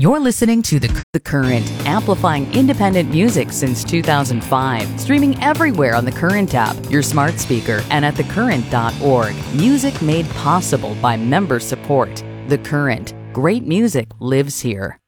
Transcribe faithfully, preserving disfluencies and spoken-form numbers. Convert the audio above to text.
You're listening to The, the Current, amplifying independent music since two thousand five. Streaming everywhere on the Current app, your smart speaker, and at the current dot org. Music made possible by member support. The Current. Great music lives here.